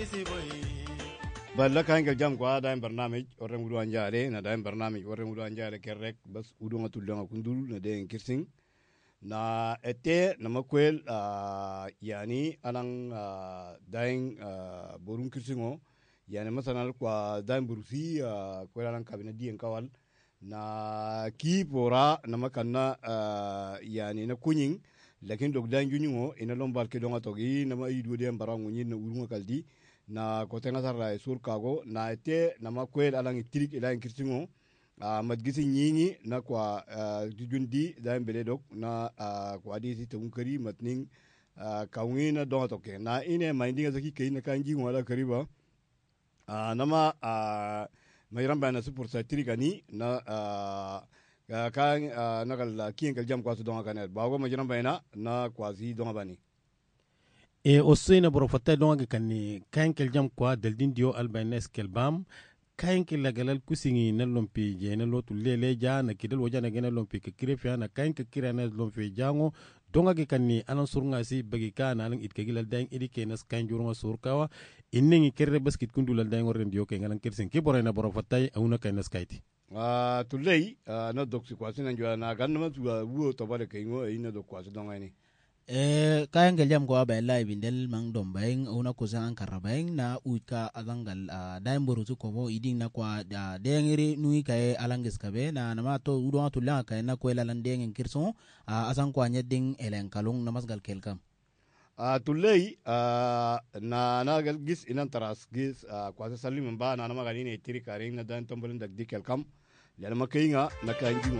balla kan ga jam kwa da barnamij orren wudu anjare na da barnamij orren wudu anjare kerrek bas wudu ngatul nga kundul na de kirsing na ete na makwel yani alang daing borun kirsingo yani masanal kwa daing burusi kwela alang kabina dien kawal na ki pora na makanna yani na kunying lakin dog daing junyingo ina lombal ke donga togi na ma idu de barango nyin na urunga kaldi na kotenga sarra sur kago na ete na makwel alang tirik ila kirsingo madgisi nyingi na kwa jujundi da mbele dok na kwa disi tunkari matning kaungi na donga toke na ine mindinga zaki kai na kanji wala kariba nama mayran bana su pursa tirikani na kan na kal kien kal jam kwa su donga kanel bago mayran bana na kwa zi donga bani osina borofata donga kanni kan kal jam kwa daldin dio albanes kelbam kayan ki lagalal kusingi na lompi je na lotu lele ja na kidal waja na gena lompi ka kirefia na kayan ka kira na lompi jango donga ki kanni alan surunga si bagi ka na alan itka gilal daing idi ke nas kayan jurunga surkawa innengi kerre baskit kundulal daing orren dio ke ngalan kirsin ki boray na borofatay auna kayan nas kayti tulay na doksi kwasi na njwa na ganna tuwa wuo tobale kaingo ina dok kwasi donga ni kayan galjam ko ba lai bindel mang dombaing una ko sa karabaing na uika alangal daim borutu ko bo iding na kwa dengiri nui kay alangis kabe na nama to udo to la kay na ko lalan dengin kirso asan kwa nyeding elen kalung namasgal kelkam tulay na gis inan taras gis kwasi salim ba na nama ganine tiri karing na dan tombolin dag dikel kam lelma kainga na kanji